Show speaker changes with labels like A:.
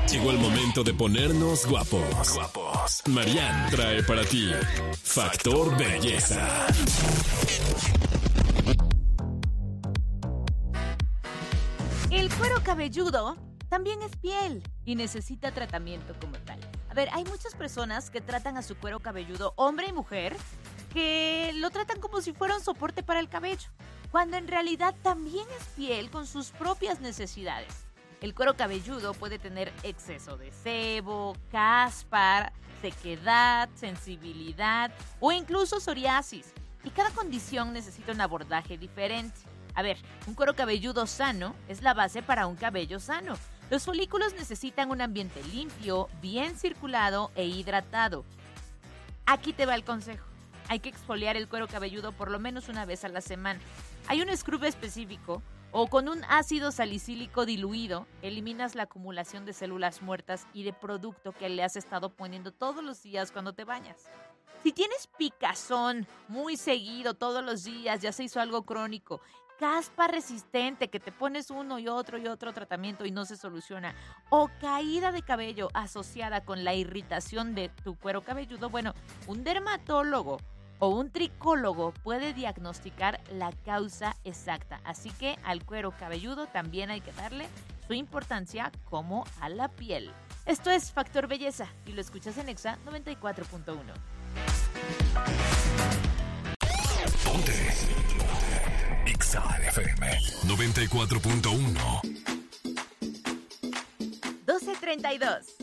A: Llegó el momento de ponernos guapos. Marianne trae para ti Factor Belleza.
B: El cuero cabelludo también es piel y necesita tratamiento como tal. A ver, hay muchas personas que tratan a su cuero cabelludo, hombre y mujer, que lo tratan como si fuera un soporte para el cabello, cuando en realidad también es piel con sus propias necesidades. El cuero cabelludo puede tener exceso de sebo, caspa, sequedad, sensibilidad o incluso psoriasis. Y cada condición necesita un abordaje diferente. A ver, un cuero cabelludo sano es la base para un cabello sano. Los folículos necesitan un ambiente limpio, bien circulado e hidratado. Aquí te va el consejo. Hay que exfoliar el cuero cabelludo por lo menos una vez a la semana. Hay un scrub específico o con un ácido salicílico diluido, eliminas la acumulación de células muertas y de producto que le has estado poniendo todos los días cuando te bañas. Si tienes picazón muy seguido todos los días, ya se hizo algo crónico, caspa resistente que te pones uno y otro tratamiento y no se soluciona, o caída de cabello asociada con la irritación de tu cuero cabelludo, bueno, un dermatólogo o un tricólogo puede diagnosticar la causa exacta. Así que al cuero cabelludo también hay que darle su importancia como a la piel. Esto es Factor Belleza y lo escuchas en Exa 94.1.
A: Ponte Exa FM 94.1.
B: 12:32.